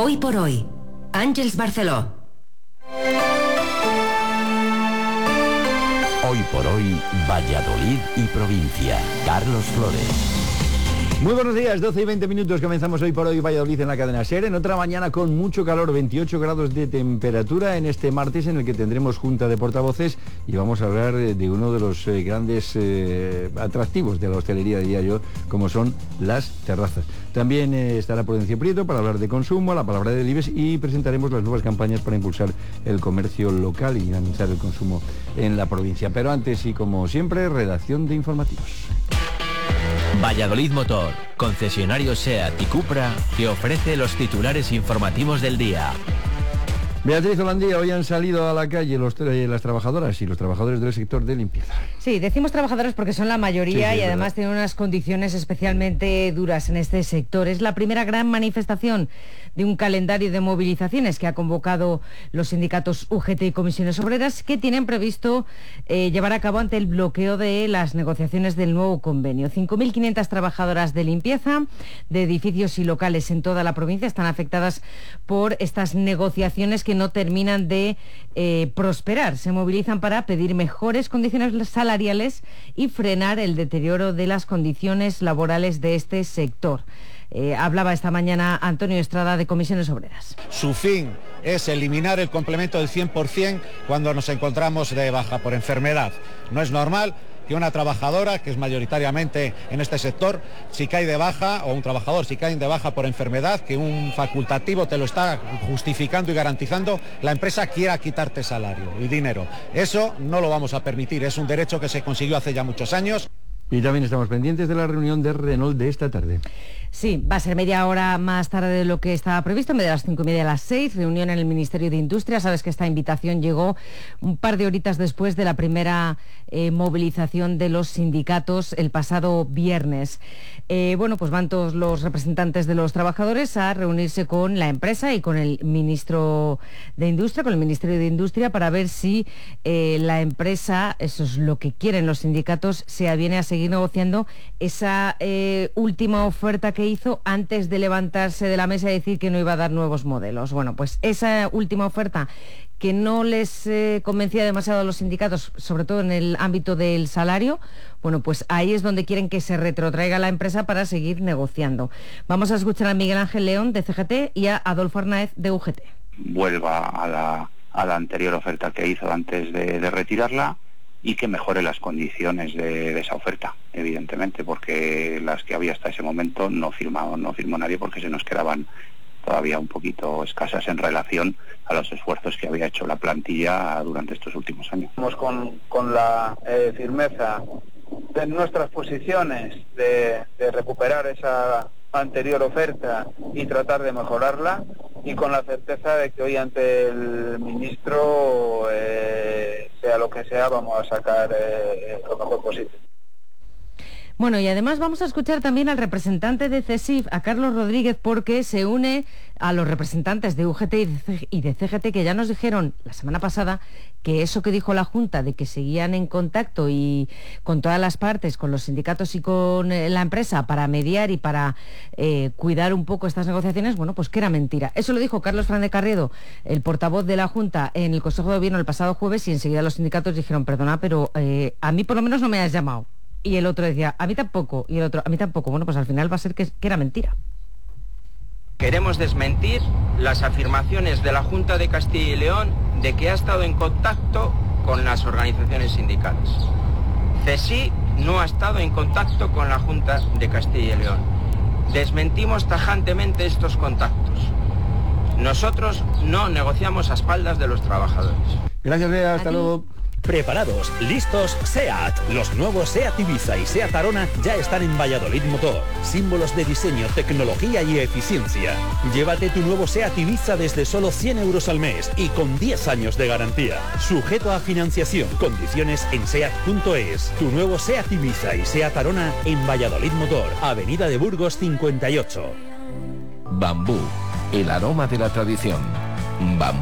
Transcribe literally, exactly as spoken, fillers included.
Hoy por hoy, Àngels Barceló. Hoy por hoy, Valladolid y provincia. Carlos Flores. Muy buenos días, doce y veinte minutos, comenzamos Hoy por Hoy Valladolid en la cadena SER, en otra mañana con mucho calor, veintiocho grados de temperatura en este martes en el que tendremos junta de portavoces y vamos a hablar de uno de los eh, grandes eh, atractivos de la hostelería, diría yo, como son las terrazas. También eh, estará Prudencio Prieto para hablar de consumo, la palabra del IBEX y presentaremos las nuevas campañas para impulsar el comercio local y dinamizar el consumo en la provincia. Pero antes y como siempre, redacción de informativos. Valladolid Motor, concesionario SEAT y Cupra, que ofrece los titulares informativos del día. Beatriz Holandía, hoy han salido a la calle los, eh, las trabajadoras y los trabajadores del sector de limpieza. Sí, decimos trabajadores porque son la mayoría sí, sí, y además verdad. Tienen unas condiciones especialmente duras en este sector. Es la primera gran manifestación de un calendario de movilizaciones que ha convocado los sindicatos U G T y comisiones obreras, que tienen previsto eh, llevar a cabo ante el bloqueo de las negociaciones del nuevo convenio. cinco mil quinientas trabajadoras de limpieza de edificios y locales en toda la provincia están afectadas por estas negociaciones que no terminan de eh, prosperar. Se movilizan para pedir mejores condiciones salariales y frenar el deterioro de las condiciones laborales de este sector. Eh, hablaba esta mañana Antonio Estrada de Comisiones Obreras. Su fin es eliminar el complemento del cien por ciento cuando nos encontramos de baja por enfermedad. No es normal que una trabajadora, que es mayoritariamente en este sector, si cae de baja, o un trabajador, si cae de baja por enfermedad, que un facultativo te lo está justificando y garantizando, la empresa quiera quitarte salario y dinero. Eso no lo vamos a permitir, es un derecho que se consiguió hace ya muchos años. Y también estamos pendientes de la reunión de Renault de esta tarde. Sí, va a ser media hora más tarde de lo que estaba previsto, en vez de las cinco y media a las seis, reunión en el Ministerio de Industria. Sabes que esta invitación llegó un par de horitas después de la primera eh, movilización de los sindicatos el pasado viernes. Eh, bueno, pues van todos los representantes de los trabajadores a reunirse con la empresa y con el ministro de Industria, con el Ministerio de Industria, para ver si eh, la empresa, eso es lo que quieren los sindicatos, se aviene a seguir negociando esa eh, última oferta que hizo antes de levantarse de la mesa y decir que no iba a dar nuevos modelos. Bueno, pues esa última oferta que no les eh, convencía demasiado a los sindicatos, sobre todo en el ámbito del salario, bueno, pues ahí es donde quieren que se retrotraiga la empresa para seguir negociando. Vamos a escuchar a Miguel Ángel León de C G T y a Adolfo Arnaez de U G T. Vuelva a la, a la anterior oferta que hizo antes de, de retirarla y que mejore las condiciones de, de esa oferta, evidentemente, porque las que había hasta ese momento no firmó, no firmó nadie porque se nos quedaban todavía un poquito escasas en relación a los esfuerzos que había hecho la plantilla durante estos últimos años. Estamos con, con la eh, firmeza de nuestras posiciones de, de recuperar esa anterior oferta y tratar de mejorarla, y con la certeza de que hoy ante el ministro, eh, sea lo que sea, vamos a sacar eh, lo mejor posible. Bueno, y además vamos a escuchar también al representante de CESIF, a Carlos Rodríguez, porque se une a los representantes de U G T y de C G T, que ya nos dijeron la semana pasada que eso que dijo la Junta de que seguían en contacto y con todas las partes, con los sindicatos y con la empresa, para mediar y para eh, cuidar un poco estas negociaciones, bueno, pues que era mentira. Eso lo dijo Carlos Fernández Carriedo, el portavoz de la Junta, en el Consejo de Gobierno el pasado jueves, y enseguida los sindicatos dijeron, perdona, pero eh, a mí por lo menos no me has llamado. Y el otro decía, a mí tampoco, y el otro, a mí tampoco. Bueno, pues al final va a ser que, que era mentira. Queremos desmentir las afirmaciones de la Junta de Castilla y León de que ha estado en contacto con las organizaciones sindicales. CESI no ha estado en contacto con la Junta de Castilla y León. Desmentimos tajantemente estos contactos. Nosotros no negociamos a espaldas de los trabajadores. Gracias, Bea, hasta luego. Preparados, listos, SEAT. Los nuevos SEAT Ibiza y SEAT Arona ya están en Valladolid Motor. Símbolos de diseño, tecnología y eficiencia. Llévate tu nuevo SEAT Ibiza desde solo cien euros al mes y con diez años de garantía. Sujeto a financiación. Condiciones en seat punto es. Tu nuevo SEAT Ibiza y SEAT Arona en Valladolid Motor. Avenida de Burgos cincuenta y ocho. Bambú, el aroma de la tradición. Bambú.